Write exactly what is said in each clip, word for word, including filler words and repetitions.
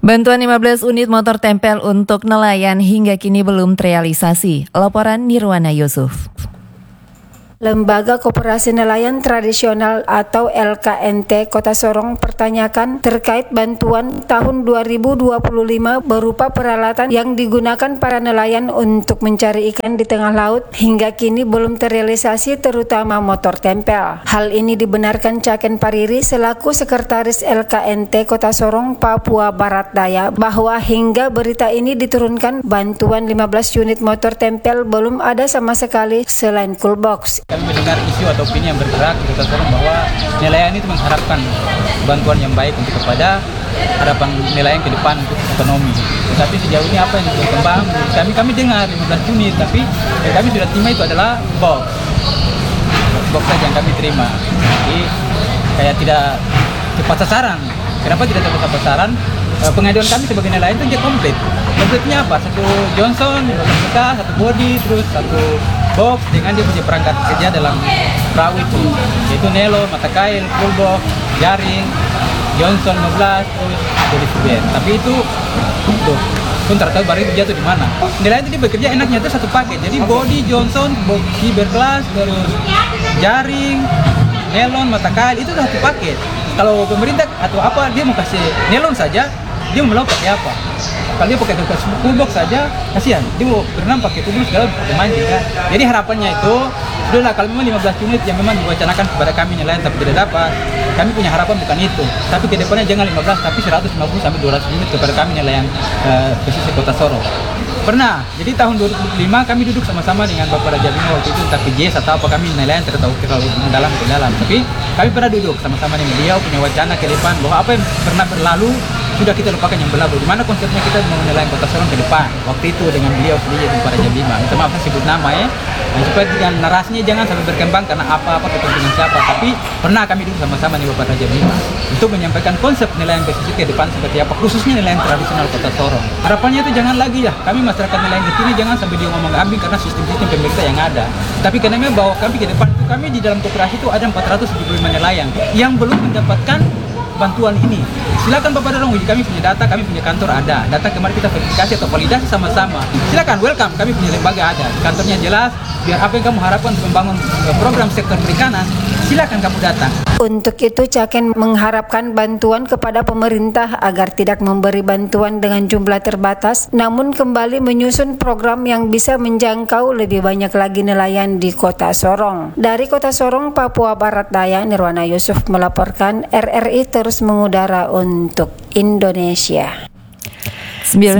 Bantuan lima belas unit motor tempel untuk nelayan hingga kini belum terrealisasi. Laporan Nirwana Yusuf. Lembaga Koperasi Nelayan Tradisional atau L K N T Kota Sorong pertanyakan terkait bantuan tahun dua ribu dua puluh lima berupa peralatan yang digunakan para nelayan untuk mencari ikan di tengah laut hingga kini belum terrealisasi, terutama motor tempel. Hal ini dibenarkan Caken Pariri selaku Sekretaris L K N T Kota Sorong, Papua Barat Daya, bahwa hingga berita ini diturunkan bantuan lima belas unit motor tempel belum ada sama sekali selain coolbox. Kami mendengar isu atau opini yang bergerak di Kota Sorong bahwa nelayan itu mengharapkan bantuan yang baik untuk kepada harapan nelayan ke depan untuk ekonomi. Tetapi sejauh ini apa yang berkembang, kami kami dengar lima belas unit, tapi yang kami sudah terima itu adalah box. Box saja yang kami terima. Jadi kayak tidak tepat sasaran. Kenapa tidak tepat sasaran? Pengaduan kami sebagai nelayan itu dia komplit. Komplitnya apa? Satu Johnson, satu bekas, satu body, terus satu box dengan dia punya perangkat kerja dalam perahu itu, yaitu nelo, mata kail, coolbox, jaring, Johnson lima belas, terus body subir. Tapi itu, tuh, pun tak tahu baru itu jatuh di mana. Nelayan itu dia bekerja enaknya itu satu paket. Jadi body Johnson, box fiberglass, terus jaring, nelon, mata kail itu satu paket. Kalau pemerintah atau apa dia mau kasih nelon saja, dia mau pakai apa? Kalau dia pakai coolbox saja, kasihan. Dia mau berenang pakai coolbox segala pakai mancing kan. Jadi harapannya itu, sudahlah kalau memang lima belas unit yang memang diwacanakan kepada kami nelayan tapi tidak dapat, kami punya harapan bukan itu. Tapi ke depannya jangan lima belas tapi seratus lima puluh sampai dua ratus unit kepada kami nelayan uh, pesisir Kota Sorong. Pernah, jadi tahun dua ribu lima kami duduk sama-sama dengan Bapak Raja Bima waktu itu, entah P J S atau apa, kami nelayan tidak tahu terlalu mendalam ke dalam. Tapi kami pernah duduk sama-sama dengan beliau, punya wacana ke depan bahwa apa yang pernah berlalu sudah kita lupakan yang berlalu. Di mana konsepnya kita mau nelayan Kota Sorong ke depan. Waktu itu dengan beliau sendiri dengan Pak Raja Bima. Minta maaf saya sebut nama ya. Nah, supaya dengan narasinya jangan sampai berkembang karena apa-apa kepentingan siapa. Tapi pernah kami duduk sama-sama dengan Bapak Raja Bima untuk menyampaikan konsep nelayan pesisir ke depan seperti apa, khususnya nelayan tradisional Kota Sorong. Harapannya itu jangan lagi ya, kami masyarakat nelayan di sini jangan sampai dia ngomong ambing karena sistem-sistem pemerintah yang ada. Tapi karena memang bahwa kami ke depan itu, kami di dalam koperasi itu ada empat ratus tujuh puluh lima nelayan yang belum mendapatkan bantuan ini. Silakan Bapak Dorong, kami punya data, kami punya kantor ada. Data kemarin kita verifikasi atau validasi sama-sama. Silakan, welcome, kami punya lembaga ada. Kantornya jelas, biar apa yang kamu harapkan untuk membangun program sektor perikanan, silakan kamu datang. Untuk itu Caken mengharapkan bantuan kepada pemerintah agar tidak memberi bantuan dengan jumlah terbatas, namun kembali menyusun program yang bisa menjangkau lebih banyak lagi nelayan di Kota Sorong. Dari Kota Sorong, Papua Barat Daya, Nirwana Yusuf melaporkan. R R I terus mengudara untuk Indonesia. sembilan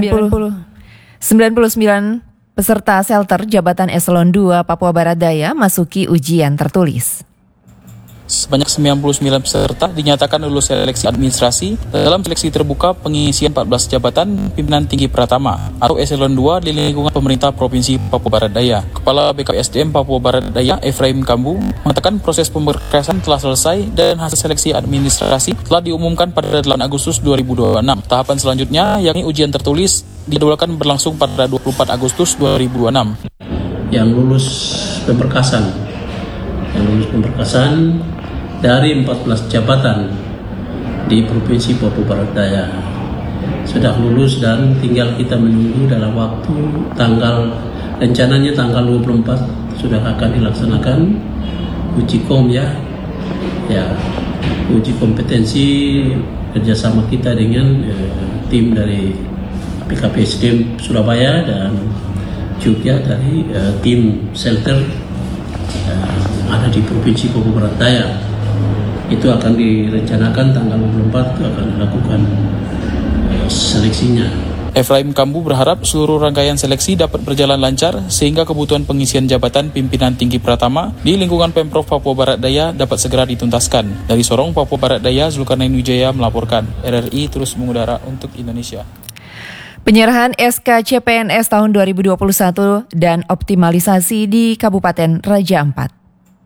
puluh sembilan peserta shelter jabatan eselon dua Papua Barat Daya masuki ujian tertulis. Sebanyak sembilan puluh sembilan peserta dinyatakan lulus seleksi administrasi dalam seleksi terbuka pengisian empat belas jabatan pimpinan tinggi Pratama atau eselon dua di lingkungan pemerintah Provinsi Papua Barat Daya. Kepala B K P S D M Papua Barat Daya, Efraim Kambu, mengatakan proses pemberkasan telah selesai dan hasil seleksi administrasi telah diumumkan pada delapan Agustus dua ribu dua puluh enam. Tahapan selanjutnya yakni ujian tertulis dijadwalkan berlangsung pada dua puluh empat Agustus dua ribu dua puluh enam. Yang lulus pemberkasan, yang lulus pemberkasan dari empat belas jabatan di Provinsi Papua Barat Daya sudah lulus dan tinggal kita menunggu dalam waktu tanggal, rencananya tanggal dua puluh empat sudah akan dilaksanakan uji kom ya, ya uji kompetensi kerjasama kita dengan eh, tim dari B K P S D M Surabaya dan juga dari eh, tim shelter eh, yang ada di Provinsi Papua Barat Daya. Itu akan direncanakan tanggal dua puluh empat itu akan dilakukan uh, seleksinya. Efraim Kambu berharap seluruh rangkaian seleksi dapat berjalan lancar sehingga kebutuhan pengisian jabatan pimpinan tinggi Pratama di lingkungan Pemprov Papua Barat Daya dapat segera dituntaskan. Dari Sorong, Papua Barat Daya, Zulkarnain Wijaya melaporkan. R R I terus mengudara untuk Indonesia. Penyerahan S K C P N S tahun dua ribu dua puluh satu dan optimalisasi di Kabupaten Raja Ampat.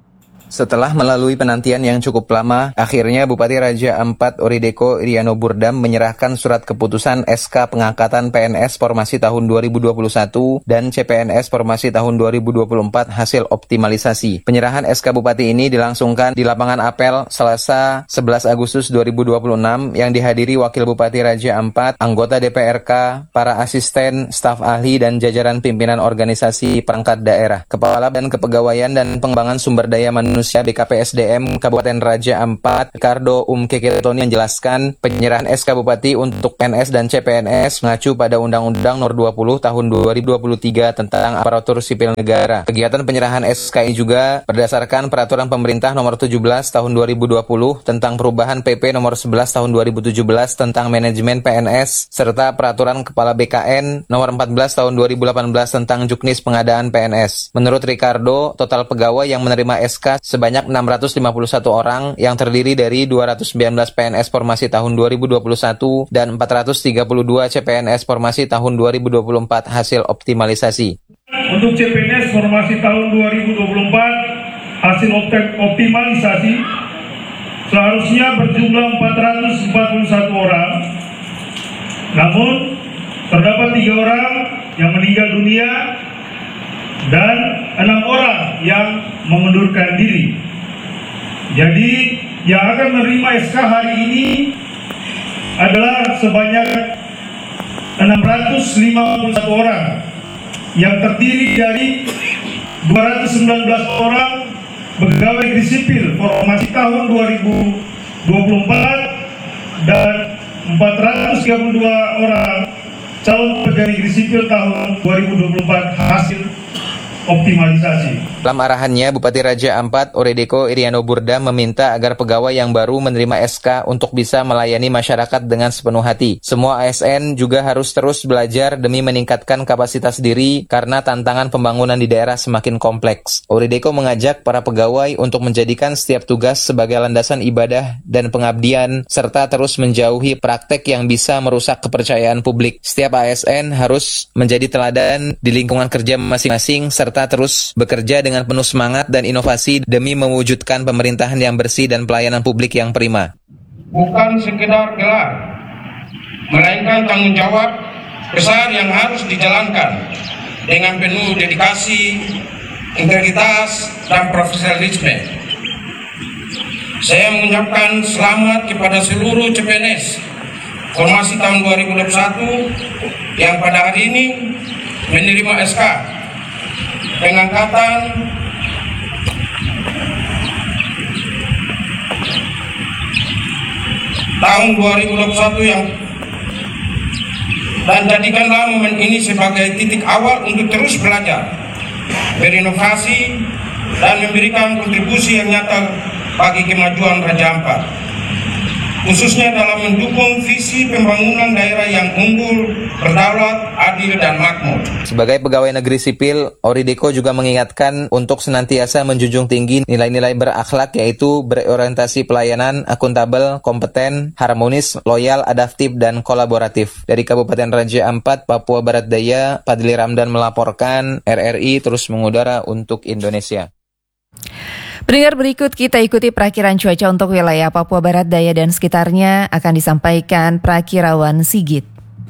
Setelah melalui penantian yang cukup lama, akhirnya Bupati Raja Ampat Orideko Iriano Burdam menyerahkan surat keputusan S K pengangkatan P N S Formasi tahun dua ribu dua puluh satu dan C P N S Formasi tahun dua ribu dua puluh empat hasil optimalisasi. Penyerahan S K Bupati ini dilangsungkan di lapangan apel Selasa sebelas Agustus dua ribu dua puluh enam yang dihadiri Wakil Bupati Raja Ampat, anggota D P R K, para asisten, staf ahli, dan jajaran pimpinan organisasi perangkat daerah, kepala dan kepegawaian dan pengembangan sumber daya manusia Manusia B K P S D M Kabupaten Raja Ampat, Ricardo Umkeketoni menjelaskan penyerahan S K Bupati untuk P N S dan C P N S mengacu pada Undang-Undang Nomor dua puluh Tahun dua ribu dua puluh tiga tentang Aparatur Sipil Negara. Kegiatan penyerahan S K ini juga berdasarkan Peraturan Pemerintah Nomor tujuh belas Tahun dua ribu dua puluh tentang perubahan P P Nomor sebelas Tahun dua ribu tujuh belas tentang manajemen P N S serta Peraturan Kepala B K N Nomor empat belas Tahun dua ribu delapan belas tentang juknis pengadaan P N S. Menurut Ricardo, total pegawai yang menerima S K sebanyak enam ratus lima puluh satu orang yang terdiri dari dua ratus sembilan belas P N S Formasi tahun dua ribu dua puluh satu dan empat ratus tiga puluh dua C P N S Formasi tahun dua ribu dua puluh empat hasil optimalisasi. Untuk C P N S Formasi tahun dua ribu dua puluh empat hasil optimalisasi seharusnya berjumlah empat ratus empat puluh satu orang, namun terdapat tiga orang yang meninggal dunia dan enam orang yang mengundurkan diri. Jadi yang akan menerima S K hari ini adalah sebanyak enam ratus lima puluh satu orang yang terdiri dari dua ratus sembilan belas orang pegawai negeri sipil formasi tahun dua ribu dua puluh empat dan empat ratus tiga puluh dua orang calon pegawai negeri sipil tahun dua ribu dua puluh empat hasil optimalisasi. Dalam arahannya, Bupati Raja Ampat Orideko Iriano Burdam meminta agar pegawai yang baru menerima S K untuk bisa melayani masyarakat dengan sepenuh hati. Semua A S N juga harus terus belajar demi meningkatkan kapasitas diri karena tantangan pembangunan di daerah semakin kompleks. Orideko mengajak para pegawai untuk menjadikan setiap tugas sebagai landasan ibadah dan pengabdian serta terus menjauhi praktek yang bisa merusak kepercayaan publik. Setiap A S N harus menjadi teladan di lingkungan kerja masing-masing serta terus bekerja dengan penuh semangat dan inovasi demi mewujudkan pemerintahan yang bersih dan pelayanan publik yang prima. Bukan sekedar gelar, melainkan tanggung jawab besar yang harus dijalankan dengan penuh dedikasi, integritas, dan profesionalisme. Saya mengucapkan selamat kepada seluruh C P N S Formasi tahun dua ribu dua puluh satu yang pada hari ini menerima S K pengangkatan tahun dua ribu dua puluh satu yang dan jadikanlah momen ini sebagai titik awal untuk terus belajar, berinovasi, dan memberikan kontribusi yang nyata bagi kemajuan Raja Ampat, khususnya dalam mendukung visi pembangunan daerah yang unggul, berdaulat, adil, dan makmur. Sebagai pegawai negeri sipil, Orideko juga mengingatkan untuk senantiasa menjunjung tinggi nilai-nilai berakhlak yaitu berorientasi pelayanan, akuntabel, kompeten, harmonis, loyal, adaptif, dan kolaboratif. Dari Kabupaten Raja Ampat, Papua Barat Daya, Padli Ramdan melaporkan, R R I terus mengudara untuk Indonesia. Pendengar, berikut kita ikuti perakiran cuaca untuk wilayah Papua Barat Daya dan sekitarnya akan disampaikan Prakirawan Sigit.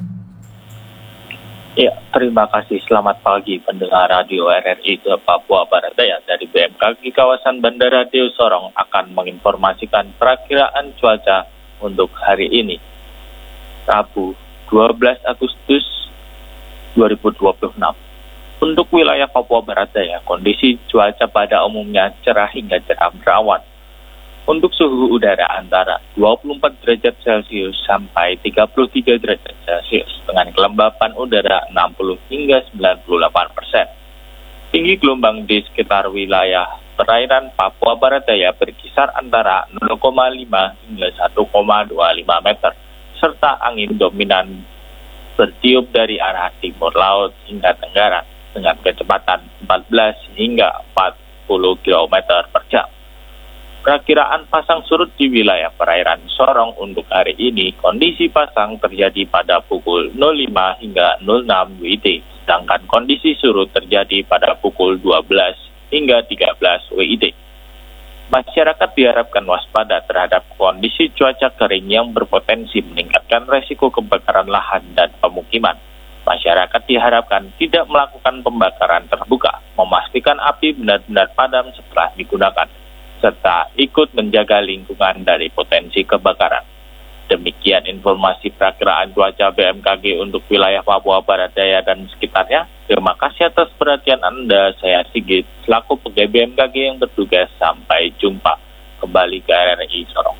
Ya, terima kasih. Selamat pagi pendengar radio R R I ke Papua Barat Daya. Dari B M K G kawasan Bandara Deus Sorong akan menginformasikan perakiraan cuaca untuk hari ini, Rabu dua belas Agustus dua ribu dua puluh enam. Untuk wilayah Papua Barat Daya, kondisi cuaca pada umumnya cerah hingga cerah berawan. Untuk suhu udara antara dua puluh empat derajat Celcius sampai tiga puluh tiga derajat Celcius dengan kelembapan udara enam puluh hingga sembilan puluh delapan persen. Tinggi gelombang di sekitar wilayah perairan Papua Barat Daya berkisar antara nol koma lima hingga satu koma dua lima meter, serta angin dominan bertiup dari arah timur laut hingga tenggara dengan kecepatan empat belas hingga empat puluh kilometer per jam. Perakiraan pasang surut di wilayah perairan Sorong untuk hari ini, kondisi pasang terjadi pada pukul nol lima hingga nol enam W I T, sedangkan kondisi surut terjadi pada pukul dua belas hingga tiga belas W I T. Masyarakat diharapkan waspada terhadap kondisi cuaca kering yang berpotensi meningkatkan resiko kebakaran lahan dan pemukiman. Masyarakat diharapkan tidak melakukan pembakaran terbuka, memastikan api benar-benar padam setelah digunakan, serta ikut menjaga lingkungan dari potensi kebakaran. Demikian informasi perakiraan cuaca B M K G untuk wilayah Papua Barat Daya dan sekitarnya. Terima kasih atas perhatian Anda. Saya Sigit, selaku pegawai B M K G yang bertugas. Sampai jumpa. Kembali ke R R I Sorong.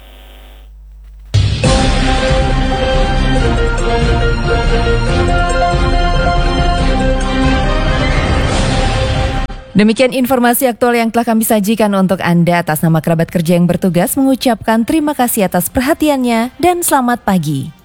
Demikian informasi aktual yang telah kami sajikan untuk Anda. Atas nama kerabat kerja yang bertugas mengucapkan terima kasih atas perhatiannya dan selamat pagi.